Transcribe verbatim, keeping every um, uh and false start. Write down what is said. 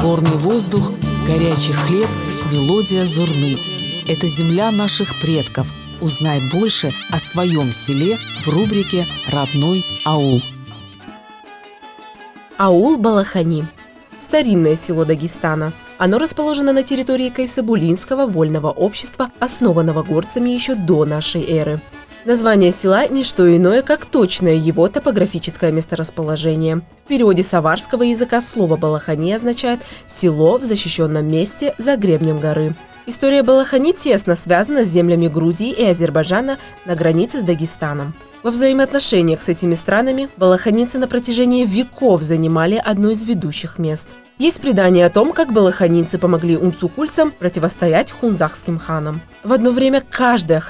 Горный воздух, горячий хлеб, мелодия зурны. Это земля наших предков. Узнай больше о своем селе в рубрике «Родной аул». Аул Балахани – старинное село Дагестана. Оно расположено на территории Кайсыбулинского вольного общества, основанного горцами еще до нашей эры. Название села – не что иное, как точное его топографическое месторасположение. В переводе с аварского языка слово «Балахани» означает «село в защищенном месте за гребнем горы». История Балахани тесно связана с землями Грузии и Азербайджана на границе с Дагестаном. Во взаимоотношениях с этими странами балаханицы на протяжении веков занимали одно из ведущих мест. Есть предание о том, как балаханицы помогли унцукульцам противостоять хунзахским ханам. В одно время каждая